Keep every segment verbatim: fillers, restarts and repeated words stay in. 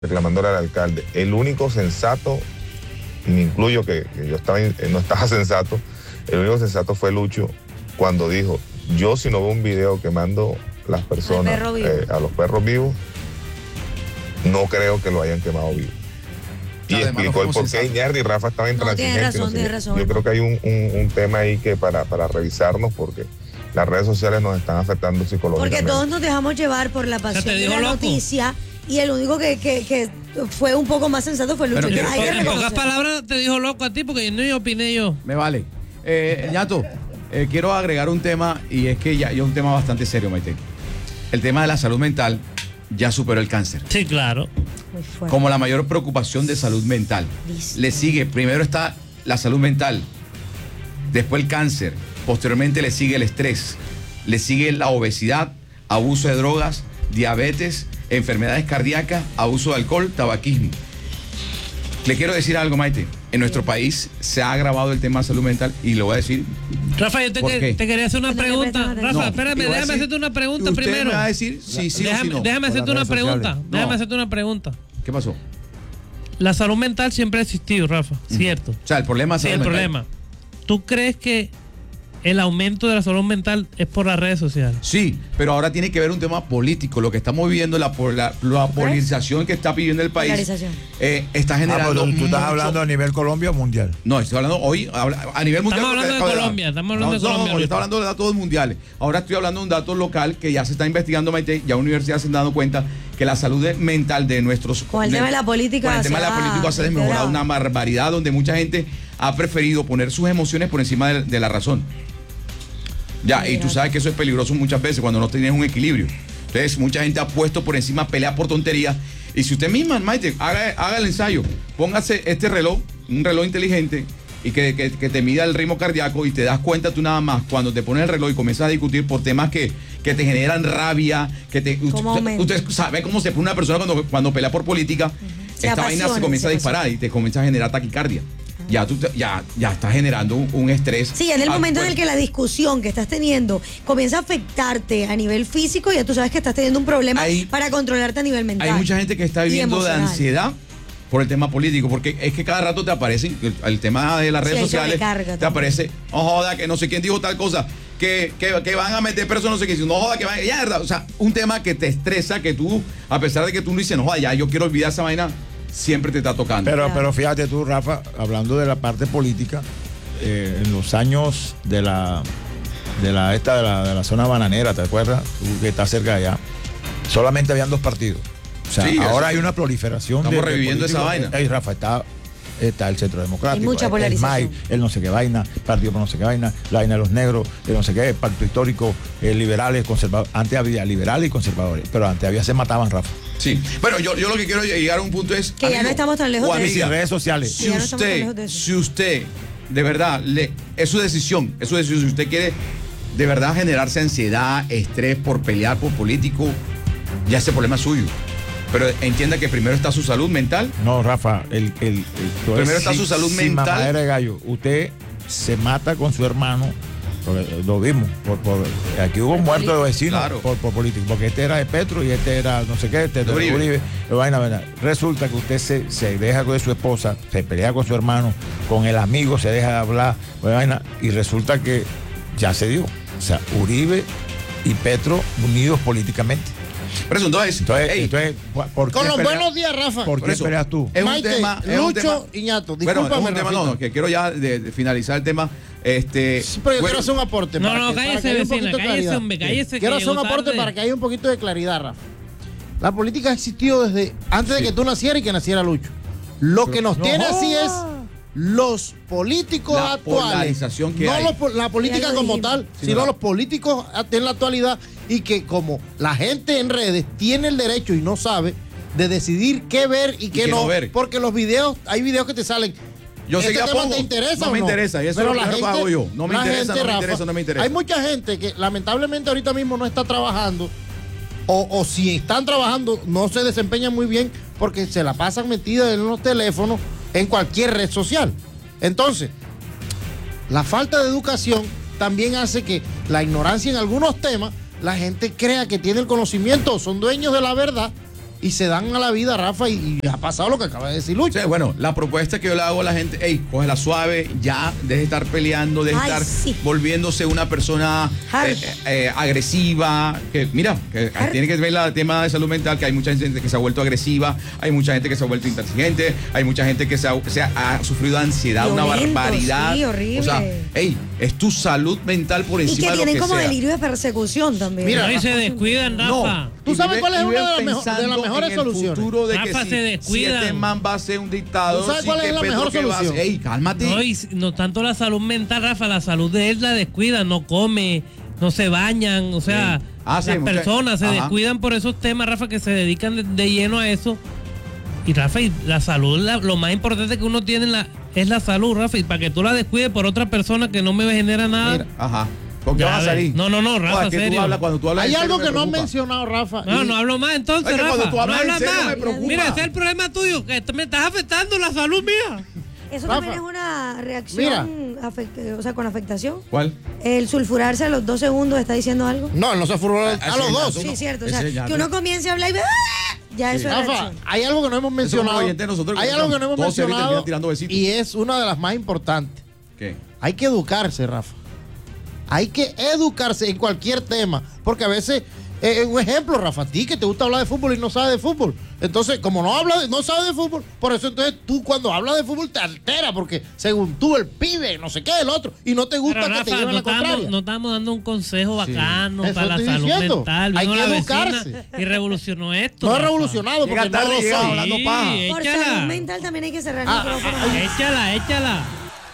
reclamándole al alcalde. El único sensato, y me incluyo que, que yo estaba, no estaba sensato, el único sensato fue Lucho cuando dijo, yo si no veo un video quemando las personas, eh, a los perros vivos, no creo que lo hayan quemado vivo. Y además explicó el por qué Iñárritu y Rafa estaban intransigentes. No, tiene razón, tiene razón. Yo creo que hay un, un, un tema ahí que para, para revisarnos, porque las redes sociales nos están afectando psicológicamente. Porque todos nos dejamos llevar por la pasión de la loco. noticia, y el único que, que, que fue un poco más sensato fue Lucho. Pero, Hay que en pocas reconocer. palabras te dijo loco a ti, porque no yo opiné yo. Me vale. Eh, Ñato, eh, quiero agregar un tema, y es que ya, ya es un tema bastante serio, Maite. El tema de la salud mental ya superó el cáncer. Sí, claro. Muy fuerte. Como la mayor preocupación de salud mental. Listo. Le sigue, primero está la salud mental, después el cáncer, posteriormente le sigue el estrés, le sigue la obesidad, abuso de drogas, diabetes, enfermedades cardíacas, abuso de alcohol, tabaquismo. Le quiero decir algo, Maite. En nuestro país se ha agravado el tema de salud mental, y lo voy a decir. Rafa, yo te, ¿Por que, qué? te quería hacer una No le pregunta. prestas atención. Rafa, No, espérame, y voy a déjame decir- hacerte una pregunta usted primero. me va a decir sí, sí déjame, o si no. déjame Por hacerte las una redes pregunta. sociales. Déjame No. hacerte una pregunta. ¿Qué pasó? La salud mental siempre ha existido, Rafa, cierto. O sea, el problema es Sí, el salud mental. problema. ¿Tú crees que el aumento de la salud mental es por las redes sociales? Sí, pero ahora tiene que ver un tema político. Lo que estamos viviendo, la, la, la polarización que está pidiendo el país, Polarización. eh, está Ah, generando. pues, ¿tú estás mucho- hablando a nivel Colombia o mundial? No, estoy hablando hoy a, a nivel mundial. Estamos hablando porque- de Colombia, estamos hablando no, de no, Colombia No, yo estaba ahorita. hablando de datos mundiales. Ahora estoy hablando de un dato local que ya se está investigando, Maite. Ya universidades se han dado cuenta que la salud de- mental de nuestros. Con el tema de la política Con el tema de se la ha política se ha desmejorado empeorado. una barbaridad, donde mucha gente ha preferido poner sus emociones por encima de, de la razón. Ya, y tú sabes que eso es peligroso muchas veces cuando no tienes un equilibrio. Entonces, mucha gente ha puesto por encima, pelea por tonterías. Y si usted misma, Maite, haga, haga el ensayo, póngase este reloj, un reloj inteligente, y que, que, que te mida el ritmo cardíaco, y te das cuenta tú nada más cuando te pones el reloj y comienzas a discutir por temas que, que te generan rabia, que te. ¿Cómo Usted, aumenta? usted sabe cómo se pone una persona cuando, cuando pelea por política. Se Esta vaina apasiona, se comienza se a disparar y te comienza a generar taquicardia. Ya, tú, te- ya, ya estás generando un, un estrés. Sí, en el al momento en el cuerpo. que la discusión que estás teniendo comienza a afectarte a nivel físico, ya tú sabes que estás teniendo un problema Hay- para controlarte a nivel mental. Hay mucha gente que está y viviendo de emocional. ansiedad por el tema político, porque es que cada rato te aparecen, el, el tema de las Sí, redes hay sociales, sobrecarga te también. aparece, no joda, que no sé quién dijo tal cosa, que, que, que van a meter preso no sé qué, no joda, que van, ya, verdad, o sea, un tema que te estresa, que tú, a pesar de que tú no dices, no joda, ya, yo quiero olvidar esa vaina, siempre te está tocando. Pero, Claro. pero fíjate tú, Rafa, hablando de la parte política, eh, en los años de la de la esta de la, de la zona bananera, ¿te acuerdas? Tú que estás cerca de allá, solamente habían dos partidos. O sea, Sí, eso ahora sí. hay una proliferación. Estamos de- de reviviendo esa políticos. vaina. Ey, Rafa, está, está el Centro Democrático, Hay mucha el- el polarización. M A I, el no sé qué vaina, Partido por no sé qué vaina, la vaina de los negros, el no sé qué, Pacto Histórico, eh, liberales, conservadores. Antes había liberales y conservadores, pero antes había se mataban, Rafa. Sí, bueno, yo, yo lo que quiero llegar a un punto es... Que ya no estamos tan lejos o de Y eso. amiga, sin redes sociales. Si Ya no estamos tan usted, lejos de eso. si usted, de verdad, le, es su decisión, es su decisión, si usted quiere de verdad generarse ansiedad, estrés por pelear por político, ya ese problema es suyo. Pero entienda que primero está su salud mental. No, Rafa, el, el, el- todo Primero es está su salud sin mental. mamadera de gallo. Usted se mata con su hermano, porque lo vimos, por, por, aquí hubo muertos de vecinos Claro. por, por político, porque este era de Petro y este era no sé qué, este era de Uribe. Uribe. Pero vaina, vaina. Resulta que usted se, se deja con su esposa, se pelea con su hermano, con el amigo se deja de hablar, vaina, y resulta que ya se dio. O sea, Uribe y Petro unidos políticamente. Por eso, entonces, Entonces, ey, entonces ¿por qué Con los pelea- buenos días, Rafa. ¿Por por qué eso, peleas tú? Es un Maite, tema, es un Lucho tema- y Ñato, Bueno, es discúlpame, un tema, no, Rafita. no, que quiero ya de, de finalizar el tema. Este, Sí, pero yo bueno, quiero hacer un aporte. No, para no, que- para cállese, que haya un vecina, poquito de cállese, claridad. hombre, cállese, que Quiero hacer un llegó aporte tarde. para que haya un poquito de claridad, Rafa. La política ha existido desde antes de que tú nacieras y que naciera Lucho. Lo que nos no. tiene así es los políticos La actuales. polarización que no hay. los po- la política Ya lo como dijimos. tal, Sí, sino no. los políticos en la actualidad, y que como la gente en redes tiene el derecho y no sabe de decidir qué ver y qué, qué no no, ver. porque los videos, hay videos que te salen. Yo sé ¿Este que tema pongo, te interesa no o me no? interesa, y eso Pero es lo la primero que gente- hago yo. No me la interesa, gente, no me Rafa, interesa, no me interesa. Hay mucha gente que lamentablemente ahorita mismo no está trabajando, o, o si están trabajando no se desempeñan muy bien porque se la pasan metidas en los teléfonos en cualquier red social. Entonces, la falta de educación también hace que la ignorancia en algunos temas, la gente crea que tiene el conocimiento o son dueños de la verdad, y se dan a la vida, Rafa, y, y ha pasado lo que acaba de decir Lucho. Sí, bueno, la propuesta que yo le hago a la gente, hey, cógela suave, ya, deje de estar peleando, deje de Ay, estar sí. volviéndose una persona Hard. eh, eh, agresiva, que mira, que Hard. tiene que ver el tema de salud mental, que hay mucha gente que se ha vuelto agresiva, hay mucha gente que se ha vuelto intransigente, hay mucha gente que se ha, se ha, ha sufrido ansiedad, una Violento, barbaridad. sí, horrible. O sea, hey, es tu salud mental por Y encima que de lo tienen que como sea. delirio de persecución también. Mira, No, y se descuidan, Rafa. ¿Tú Y sabes vive- cuál es y una vive de las mejo- de las pensando mejores en el soluciones? futuro de que Rafa, si, se si descuidan. este man va a ser un dictador, ¿Tú sabes sí, cuál que es la Petro mejor que va a solución? hacer. Ey, cálmate. No, y no tanto la salud mental, Rafa, la salud de él la descuida, no come, no se bañan, o sea, Sí. Ah, sí, las mucha- personas se ajá. descuidan por esos temas, Rafa, que se dedican de, de lleno a eso. Y Rafa, y la salud, la- lo más importante que uno tiene en la, es la salud, Rafa, y para que tú la descuides por otra persona que no me genera nada. Mira, Ajá. ¿Con qué Ya vas a ves. salir? No, no, no, Rafa, Joder, que tú serio. hablas- cuando tú hablas hay en serio algo me que no han preocupa. mencionado, Rafa. No, y- no hablo más entonces, Es que Rafa. cuando tú hablas no en hablas serio más. me preocupa. Mira, ese es el problema tuyo, que te- me estás afectando la salud mía. Eso Rafa. también es una reacción, afect- o sea, con afectación. ¿Cuál? El sulfurarse a los dos segundos está diciendo algo. No, no se furó a, ese los ya dos. tú Sí, no. cierto. O Ese sea, ya que no. uno comience a hablar y ya eso es Rafa, reacción. hay algo que no hemos mencionado. oyentes de nosotros que Hay algo que no todos hemos se ahorita mencionado terminan tirando besitos. y es una de las más importantes. ¿Qué? Hay que educarse, Rafa. Hay que educarse en cualquier tema. Porque a veces, eh, un ejemplo, Rafa, a ti que te gusta hablar de fútbol y no sabes de fútbol. Entonces, como no habla, de- no sabes de fútbol, por eso entonces tú cuando hablas de fútbol te altera, porque según tú el pibe, no sé qué, el otro, y no te gusta Pero que te Rafa, lleven no la estamos, contraria. no estamos dando un consejo bacano Eso para la estoy salud diciendo. mental. Hay Vino que la vecina educarse. y revolucionó esto. No he Rafa. revolucionado porque Llega no tarde, lo llega soy. hablando paja. Por échala. salud mental también hay que cerrar el Ah, micrófono. ah, ah, Échala, échala.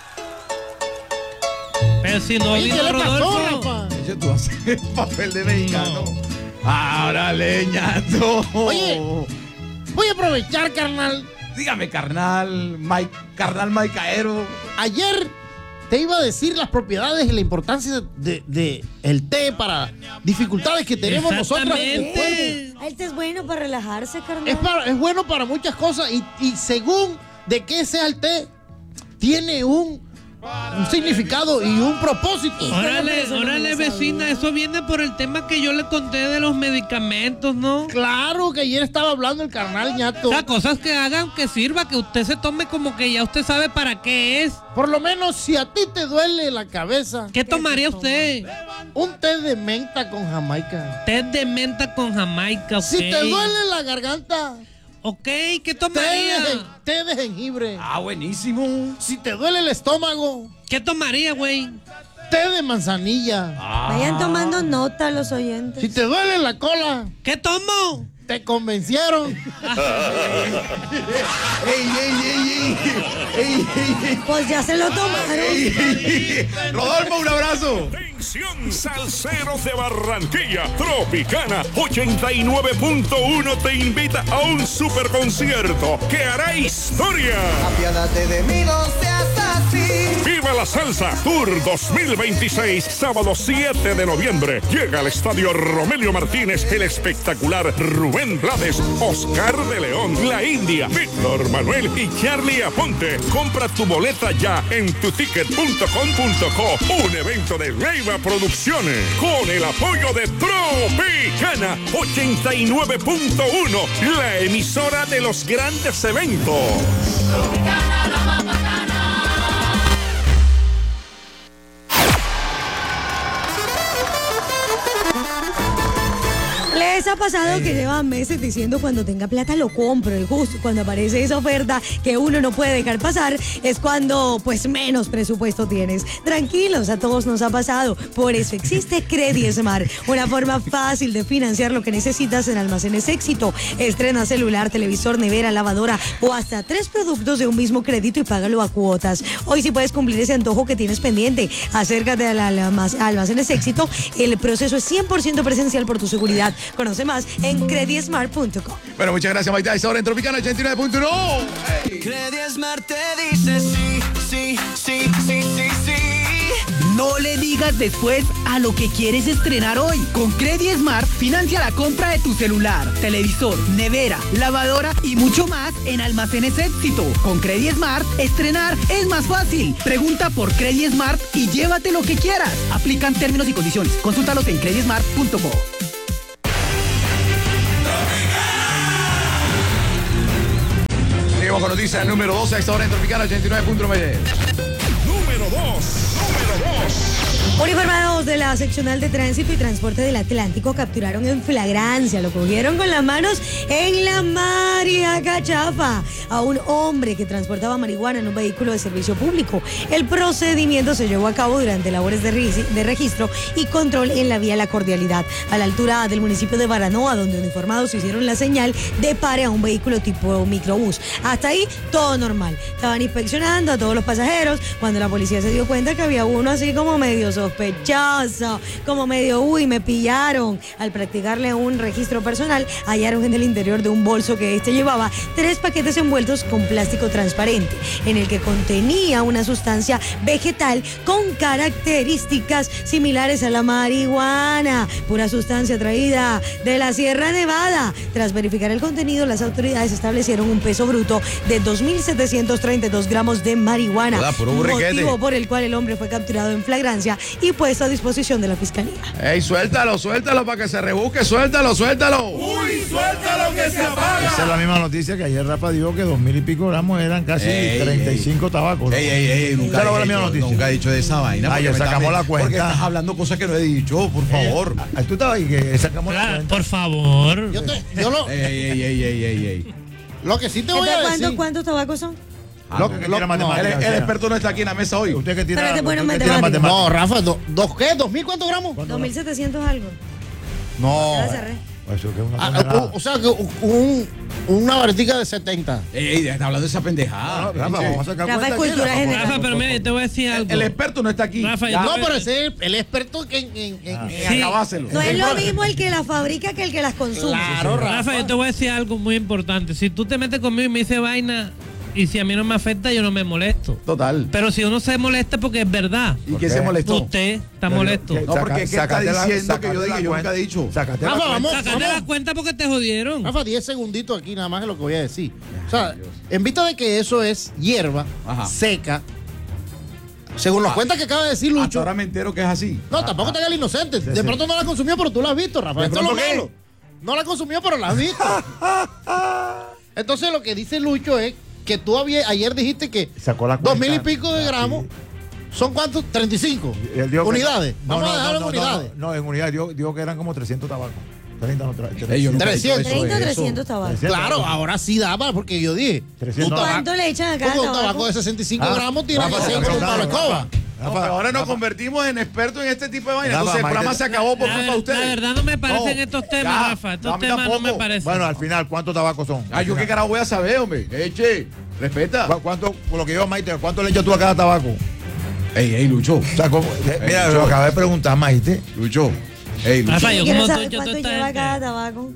Pero si no Oye, vino ¿qué le pasó, Rodolfo. Rafa? Oye, tú haces papel de mexicano. Ahora leñato. Oye. Voy a aprovechar, carnal. Dígame, carnal, Mike, carnal Maicaero. Ayer te iba a decir las propiedades y la importancia de, de el té para dificultades que tenemos nosotros en el cuerpo. Exactamente. El té es bueno para relajarse, carnal. Es, para- es bueno para muchas cosas y, y según de qué sea el té, tiene un, un significado y un propósito. Órale, Eso no órale, lo vecina, sabía. eso viene por el tema que yo le conté de los medicamentos, ¿no? Claro que ayer estaba hablando el carnal ñato. O sea, cosas que hagan que sirva, que usted se tome como que ya usted sabe para qué es. Por lo menos si a ti te duele la cabeza, ¿Qué tomaría usted? un té de menta con jamaica. Té de menta con jamaica, ok. Si te duele la garganta, Ok, ¿qué té de, tomaría? gen- té de jengibre. Ah, buenísimo. Si te duele el estómago, ¿Qué tomaría, güey? té de manzanilla. Vayan tomando nota los oyentes. Si te duele la cola, ¿Qué tomo? te convencieron. ¡Ey, ey, ey, ey! ¡Ey, ey, ey! Pues ya se lo tomaron. ey, ey! Rodolfo, un abrazo. Atención, salseros de Barranquilla, Tropicana ochenta y nueve punto uno te invita a un super concierto que hará historia. Apiádate de mí, no seas así. Viva la Salsa Tour dos mil veintiséis, sábado siete de noviembre. Llega al Estadio Romelio Martínez el espectacular Rubén Blades, Oscar de León, La India, Víctor Manuel y Charlie Aponte. Compra tu boleta ya en tu ticket punto com punto co. Un evento de Leiva Producciones con el apoyo de Tropicana ochenta y nueve punto uno, la emisora de los grandes eventos. Les ha pasado que llevan meses diciendo cuando tenga plata lo compro y justo cuando aparece esa oferta que uno no puede dejar pasar es cuando pues menos presupuesto tienes. Tranquilos, a todos nos ha pasado. Por eso existe CrediSmart, una forma fácil de financiar lo que necesitas en Almacenes Éxito. Estrena celular, televisor, nevera, lavadora o hasta tres productos de un mismo crédito y págalo a cuotas. Hoy sí puedes cumplir ese antojo que tienes pendiente. Acércate al almac- a Almacenes Éxito. El proceso es cien por ciento presencial por tu seguridad. Conoce más en credismart punto com. Bueno, muchas gracias, Mike Tyson. Ahora en Tropicana ochenta y nueve punto uno. CrediSmart te dice sí, sí, sí, sí, sí, sí. No le digas después a lo que quieres estrenar hoy. Con CrediSmart, financia la compra de tu celular, televisor, nevera, lavadora y mucho más en Almacenes Éxito. Con CrediSmart, estrenar es más fácil. Pregunta por CrediSmart y llévate lo que quieras. Aplican términos y condiciones. Consúltalos en credismart punto com. Vamos con noticias número dos a esta hora en Tropicana ochenta y nueve punto nueve. Número dos. Número dos. Uniformados de la seccional de tránsito y transporte del Atlántico capturaron en flagrancia, lo cogieron con las manos en la María Cachafa, a un hombre que transportaba marihuana en un vehículo de servicio público. El procedimiento se llevó a cabo durante labores de, de registro y control en la vía La Cordialidad, a la altura del municipio de Baranoa, donde uniformados hicieron la señal de pare a un vehículo tipo microbús. Hasta ahí todo normal. Estaban inspeccionando a todos los pasajeros cuando la policía se dio cuenta que había uno así como medio sospechoso, como medio, uy, me pillaron. Al practicarle un registro personal, hallaron en el interior de un bolso que este llevaba tres paquetes envueltos con plástico transparente, en el que contenía una sustancia vegetal con características similares a la marihuana, pura sustancia traída de la Sierra Nevada. Tras verificar el contenido, las autoridades establecieron un peso bruto de dos mil setecientos treinta y dos gramos de marihuana, Hola, puro burriquete. Motivo por el cual el hombre fue capturado en flagrancia y puesto a disposición de la fiscalía. ¡Ey, suéltalo, suéltalo para que se rebusque! ¡Suéltalo, suéltalo! ¡Uy, suéltalo que se apaga! Esa es la misma noticia que ayer Rafa dijo que dos mil y pico gramos eran casi Ey, treinta y cinco ey. tabacos. ¿no? Ey, ey, ey, nunca, Esa es la he misma dicho, noticia. nunca he dicho de esa vaina. Ayer porque me sacamos estás- la cuenta. Porque estás hablando cosas que no he dicho, por favor. Eh, tú estabas ahí que sacamos la Ah, cuenta. por favor. Yo, te- yo lo, Ey, ey, ey, ey, ey, ey. lo que sí te voy a ¿Cuántos, decir. ¿Cuántos tabacos son? Ah, Lo no, que lo- tira no, matemáticas, el, el sea. experto no está aquí en la mesa hoy. Usted que tira, Espérate, bueno, usted que tira matemáticas. No, Rafa, do- ¿dos qué? ¿Dos mil cuántos gramos? dos mil setecientos algo. No. Ya la cerré. Eso que es una Ah, tonelada. o, o sea, que un, una vartica de setenta. Ey, ey, está hablando de esa pendejada. No, Rafa, Ey, vamos a sacar Rafa, cuenta es cultura aquí, Rafa. general. Rafa, pero mira, yo te voy a decir algo. El experto no está aquí. Rafa, Ya. yo No, te- pero ese es el experto en, en, en, Ah. en Sí. acabárselo. No es lo mismo el que las fabrica que el que las consume. Claro, Rafa. Rafa, yo te voy a decir algo muy importante. Si tú te metes conmigo y me dices vaina, y si a mí no me afecta, yo no me molesto. Total. Pero si uno se molesta porque es verdad, ¿Y ¿Por quién qué? se molestó? usted está Pero, molesto. ¿qué? No, porque Saca- ¿qué está sácate la- diciendo que sácate yo la diga? Yo cuenta. nunca he dicho. Sácate la Rafa, cuenta. vamos. Sácate la cuenta porque te jodieron. Rafa, diez segunditos aquí nada más es lo que voy a decir. O sea, en vista de que eso es hierba Ajá. seca, según los cuentas que acaba de decir Hasta Lucho. ahora me entero que es así. No, tampoco te hagas el inocente. De sí. pronto no la consumió, pero tú la has visto, Rafa. ¿De Esto es lo pronto qué? malo. No la consumió, pero la has visto. Entonces lo que dice Lucho es que tú había- ayer dijiste que Sacó la dos cuenta. mil y pico de Ah, gramos sí. son cuántos? treinta y cinco Él dijo que- unidades. No, Vamos no, a dejarlo no, en no, unidades. No, no, en unidades. Dijo, dijo que eran como trescientos tabacos. treinta, no, tra- Ey, yo nunca he dicho trescientos. eso de treinta o eso. trescientos tabacos. trescientos. Claro, ahora sí daba, porque yo dije. trescientos. un tabaco- ¿Cuánto le echan a cada Porque un tabaco tabaco? de sesenta y cinco Ah, gramos tiene Rafa, que ser te como un palo de preguntaron, escoba. Rafa, No, Rafa, pero ahora nos Rafa, convertimos en expertos en este tipo de vainas. Rafa, Entonces el Maite- programa se acabó por La, culpa de ustedes. la verdad no me parecen No, estos temas, ya, Rafa. a Estos mí temas no me tampoco. parecen. Bueno, al final, ¿cuántos tabacos son? Ah, yo qué carajo voy a saber, hombre. Eche, respeta. ¿Cu- ¿Cuánto, por lo que yo, Maite, cuánto le echas tú a cada tabaco? Ey, ey, Lucho. O sea, ¿cómo? Eh, mira, Lucho. lo acabé de preguntar, Maite. Lucho. Ey, Lucho. Rafa, yo Quiero como tú, saber yo cuánto toda esta lleva gente. cada tabaco.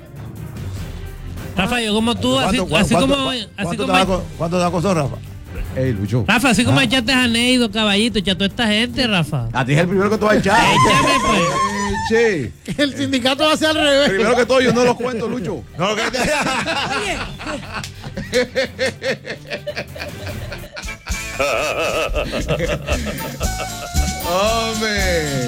Rafa, yo como tú, así, ¿Cuánto- así cuánto- como. cuánto- Así ¿Cuántos como tabacos cuántos tabacos son, Rafa? Ey, Lucho. Rafa, así como Ah. echaste a Neido, caballito, echa a toda esta gente, Rafa. A ti es el primero que tú vas a echar. Échame, pues. Eche. El sindicato va a ser al revés. Primero que todo, yo no los cuento, Lucho. No, lo que Oye, Hombre.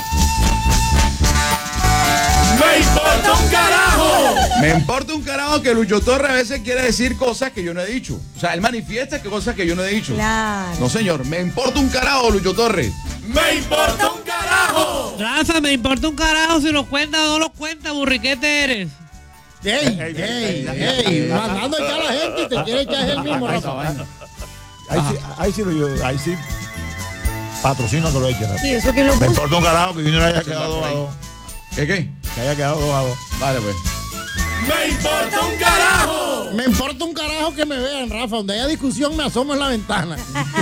¡Me importa un carajo! Me importa un carajo que Lucho Torres a veces quiere decir cosas que yo no he dicho. O sea, él manifiesta que cosas que yo no he dicho. claro. No, señor. Me importa un carajo, Lucho Torres. ¡Me importa un carajo! Rafa, me importa un carajo si lo cuenta o no lo cuenta, burriquete eres. Ey, Ey, ey, ey, ey, mandando a echar a la gente y te quiere echar él mismo, Rafa. Ahí sí, ahí sí lo yo, ahí sí patrocino que lo eche, Rafa. ¿Y eso quién lo Me puso? importa un carajo que Junior haya quedado dos a dos. ¿Qué qué? Que haya quedado dos a dos. Vale, pues. ¡Me importa un carajo! Me importa un carajo que me vean, Rafa. Donde haya discusión, me asomo en la ventana.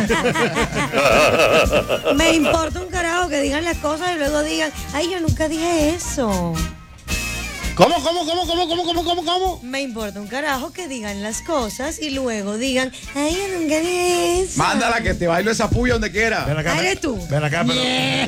Me importa un carajo que digan las cosas y luego digan, ay, yo nunca dije eso. ¿Cómo, cómo, cómo, cómo, cómo, cómo, cómo, cómo? Me importa un carajo que digan las cosas y luego digan, ay, yo nunca dije eso. Mándala que te bailo esa puya donde Ven quiera. acá. Ah, eres tú. Ven acá, pero.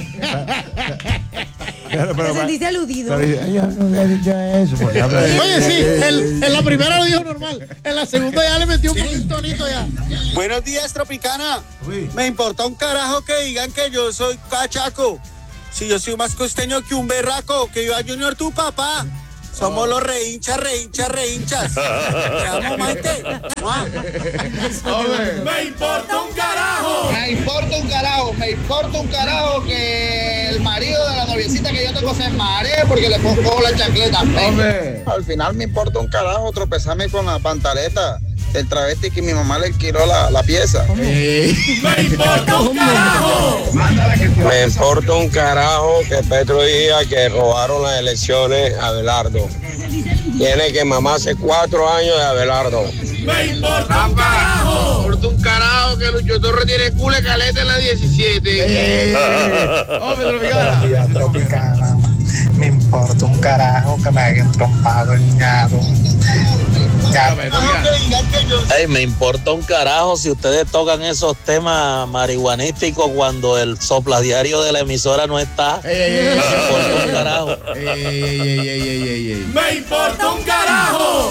pero, Te sentiste aludido. pero dice, yo no he dicho eso. Porque habla de- Oye, sí, el- en la primera lo dijo normal. En la segunda ya le metió un poquito tonito ya. Buenos días, Tropicana. Uy. Me importa un carajo que digan que yo soy cachaco. Si yo soy más costeño que un berraco, que viva Junior tu papá. Somos los rehinchas, rehinchas, rehinchas. Te amo, Maite. ¡Mua! Me importa un carajo. Me importa un carajo. Me importa un carajo que el marido de la noviecita que yo tengo se maree porque le pongo la chancleta. Hombre. Al final me importa un carajo tropezarme con la pantaleta del travesti que mi mamá le alquiló la, la pieza. Eh. Me importa un carajo. Me importa un carajo que Petro diga que robaron las elecciones a Abelardo. Tiene que mamarse cuatro años de Abelardo. Me importa un carajo. Me importa un carajo que Lucho Torres tiene culo de caleta en la diecisiete. Tropicana. Tropicana. Me importa un carajo que me hayan trompado el ñado. Hey, me importa un carajo si ustedes tocan esos temas marihuanísticos cuando el sopladiario de la emisora no está. Ey, ey, ey, me importa un carajo. Ey, ey, ey, ey, ey, ey, ey. Me importa un carajo.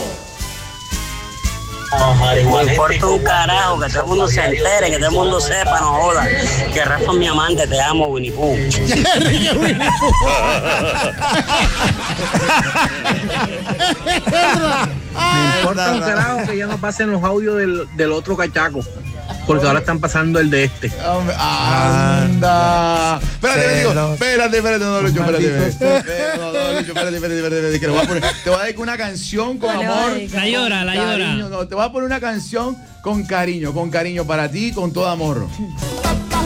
Me importa un carajo que todo el mundo se entere, que todo el mundo sepa, no joda. Que Rafa es mi amante, te amo, Winnie Pooh. Me importa un carajo que ya no pasen los audios del, del otro cachaco. Porque ahora están pasando el de este. Anda. Espérate, digo, espérate, espérate, no, Lucho, espérate. espérate, No, no, Lucho, espérate, espérate, espérate, que lo voy a poner. Te voy a dedicar una canción con amor. La llora, la llora. No, te voy a poner una canción con cariño, con cariño para ti, con todo amor.